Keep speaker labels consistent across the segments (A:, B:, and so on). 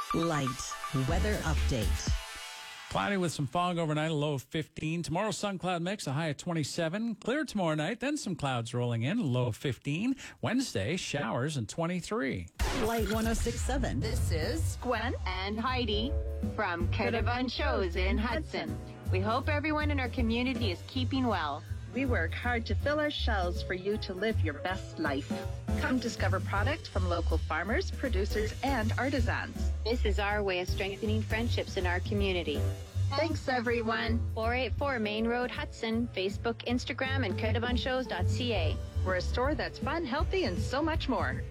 A: Light weather update.
B: Cloudy with some fog overnight, a low of 15. Tomorrow, sun cloud mix, a high of 27. Clear tomorrow night, then some clouds rolling in, a low of 15. Wednesday, showers and 23.
A: Light 106.7.
C: This is
D: Gwen
C: and Heidi from Caravan Shows in Hudson. We hope everyone in our community is keeping well.
D: We work hard to fill our shelves for you to live your best life. Come discover products from local farmers, producers, and artisans.
C: This is our way of strengthening friendships in our community. Thanks, everyone. 484 Main Road, Hudson. Facebook, Instagram, and Caravanshows.ca.
D: We're a store that's fun, healthy, and so much more.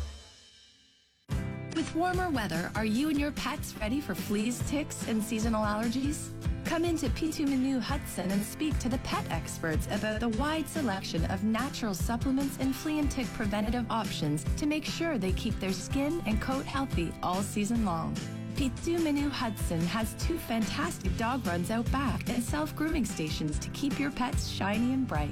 E: With warmer weather, are you and your pets ready for fleas, ticks, and seasonal allergies? Come into P2 Menu Hudson and speak to the pet experts about the wide selection of natural supplements and flea and tick preventative options to make sure they keep their skin and coat healthy all season long. P2 Menu Hudson has 2 fantastic dog runs out back and self-grooming stations to keep your pets shiny and bright.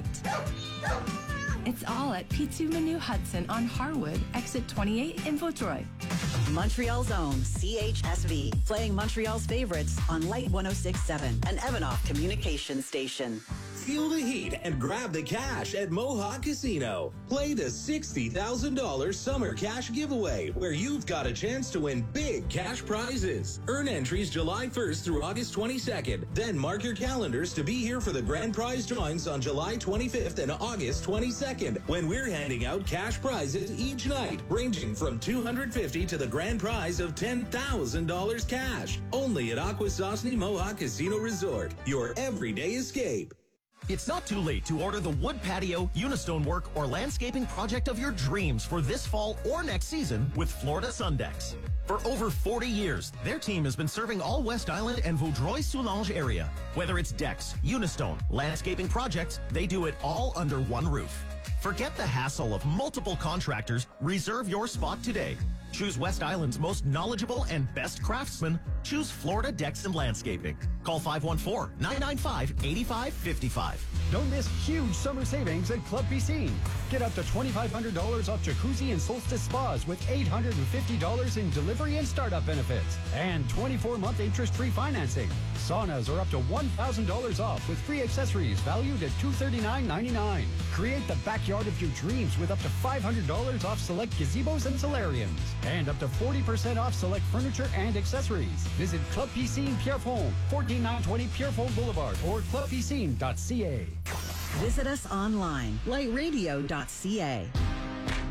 E: It's all at P2 Menu Hudson on Harwood, exit 28 in Vaudreuil.
A: Montreal's own CHSV, playing Montreal's favorites on Light 106.7, an Evanoff communication station.
F: Feel the heat and grab the cash at Mohawk Casino. Play the $60,000 summer cash giveaway, where you've got a chance to win big cash prizes. Earn entries July 1st through August 22nd. Then mark your calendars to be here for the grand prize drawings on July 25th and August 22nd, when we're handing out cash prizes each night, ranging from $250 to the grand prize of $10,000 cash. Only at Akwesasne Mohawk Casino Resort, your everyday escape.
G: It's not too late to order the wood patio, Unistone work, or landscaping project of your dreams for this fall or next season with Florida Sundex. For over 40 years, their team has been serving all West Island and Vaudreuil-Soulanges area. Whether it's decks, Unistone, landscaping projects, they do it all under one roof. Forget the hassle of multiple contractors. Reserve your spot today. Choose West Island's most knowledgeable and best craftsmen. Choose Florida Decks and Landscaping. Call 514-995-8555.
H: Don't miss huge summer savings at Club Piscine. Get up to $2,500 off jacuzzi and solstice spas with $850 in delivery and startup benefits. And 24-month interest-free financing. Saunas are up to $1,000 off with free accessories valued at $239.99. Create the backyard of your dreams with up to $500 off select gazebos and solariums. And up to 40% off select furniture and accessories. Visit Club Piscine Pierrefonds, 14920 Pierrefonds Boulevard or clubpiscine.ca.
A: Visit us online, lightradio.ca.